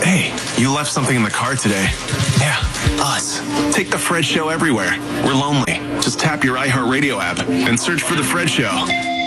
Hey, you left something in the car today. Yeah, us. Take the Fred Show everywhere. We're lonely. Just tap your iHeartRadio app and search for The Fred Show.